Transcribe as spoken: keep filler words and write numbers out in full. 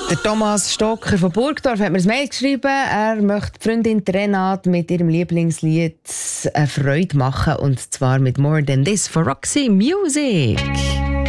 Der Thomas Stocker von Burgdorf hat mir ein Mail geschrieben. Er möchte die Freundin Renate mit ihrem Lieblingslied eine Freude machen. Und zwar mit «More Than This» von Roxy Music.